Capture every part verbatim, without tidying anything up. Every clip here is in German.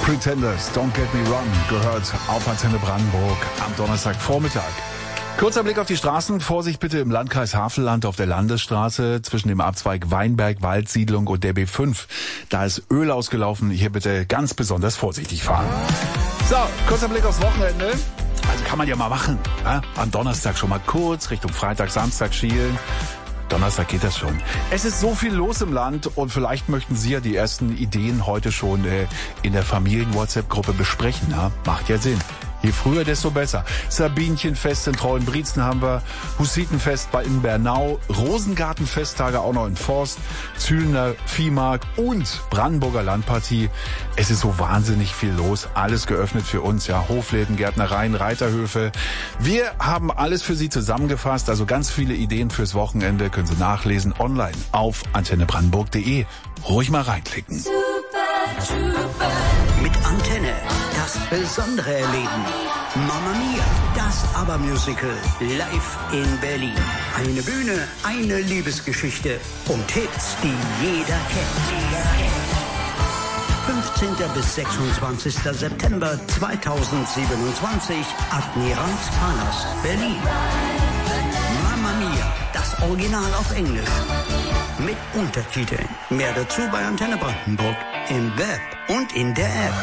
Pretenders, Don't Get Me Wrong, gehört auf Antenne Brandenburg am Donnerstagvormittag. Kurzer Blick auf die Straßen. Vorsicht bitte im Landkreis Havelland auf der Landesstraße zwischen dem Abzweig Weinberg, Waldsiedlung und der B fünf. Da ist Öl ausgelaufen. Hier bitte ganz besonders vorsichtig fahren. So, kurzer Blick aufs Wochenende. Also kann man ja mal machen. Ja? Am Donnerstag schon mal kurz Richtung Freitag, Samstag schielen. Donnerstag geht das schon. Es ist so viel los im Land und vielleicht möchten Sie ja die ersten Ideen heute schon äh, in der Familien-WhatsApp-Gruppe besprechen. Ja? Macht ja Sinn. Je früher, desto besser. Sabinchenfest in Treuenbrietzen haben wir, Hussitenfest bei in Bernau, Rosengartenfesttage auch noch in Forst, Zühlner Viehmarkt und Brandenburger Landpartie. Es ist so wahnsinnig viel los. Alles geöffnet für uns, ja. Hofläden, Gärtnereien, Reiterhöfe. Wir haben alles für Sie zusammengefasst. Also ganz viele Ideen fürs Wochenende können Sie nachlesen online auf antenne brandenburg punkt de. Ruhig mal reinklicken. Super Trooper. Mit Antenne das Besondere erleben. Mamma Mia, das ABBA-Musical live in Berlin. Eine Bühne, eine Liebesgeschichte und Hits, die jeder kennt. fünfzehnten bis sechsundzwanzigsten September zweitausendsiebenundzwanzig, Admiralspalast, Berlin. Mamma Mia, das Original auf Englisch. Mit Untertiteln. Mehr dazu bei Antenne Brandenburg im Web und in der App.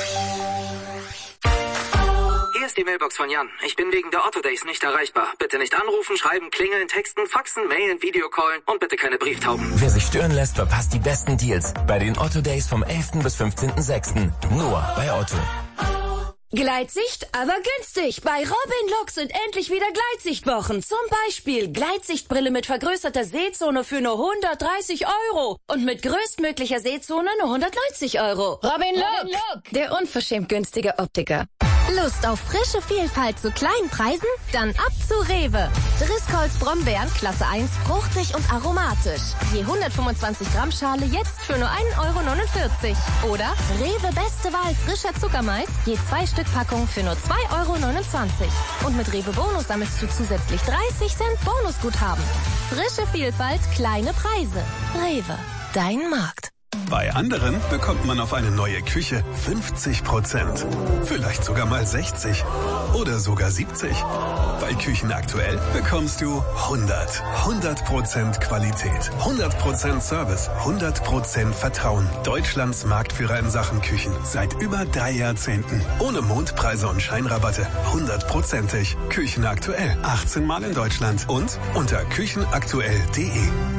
Hier ist die Mailbox von Jan. Ich bin wegen der Otto Days nicht erreichbar. Bitte nicht anrufen, schreiben, klingeln, texten, faxen, mailen, Videocallen und bitte keine Brieftauben. Wer sich stören lässt, verpasst die besten Deals bei den Otto Days vom elften bis fünfzehnten sechsten Nur bei Otto. Gleitsicht, aber günstig. Bei Robin Look sind endlich wieder Gleitsichtwochen. Zum Beispiel Gleitsichtbrille mit vergrößerter Sehzone für nur hundertdreißig Euro. Und mit größtmöglicher Sehzone nur hundertneunzig Euro. Robin Look, der unverschämt günstige Optiker. Lust auf frische Vielfalt zu kleinen Preisen? Dann ab zu Rewe. Driscolls Brombeeren Klasse eins, fruchtig und aromatisch. Je hundertfünfundzwanzig Gramm Schale jetzt für nur ein Euro neunundvierzig. Oder Rewe Beste Wahl frischer Zuckermais, je zwei Stück Packung für nur zwei Euro neunundzwanzig. Und mit Rewe Bonus sammelst du zusätzlich dreißig Cent Bonusguthaben. Frische Vielfalt, kleine Preise. Rewe, dein Markt. Bei anderen bekommt man auf eine neue Küche fünfzig Prozent. Vielleicht sogar mal sechzig. Oder sogar siebzig. Bei Küchen aktuell bekommst du hundert. hundert Prozent Qualität. hundert Prozent Service. hundert Prozent Vertrauen. Deutschlands Marktführer in Sachen Küchen. Seit über drei Jahrzehnten. Ohne Mondpreise und Scheinrabatte. hundertprozentig. Küchen aktuell. achtzehn Mal in Deutschland. Und unter küchenaktuell punkt de.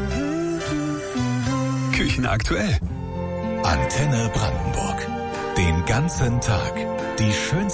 Küchen aktuell. Antenne Brandenburg. Den ganzen Tag. Die schönsten